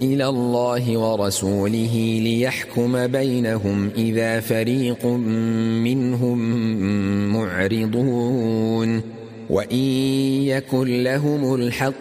إلى الله ورسوله ليحكم بينهم إذا فريق منهم معرضون وإن يكن لهم الحق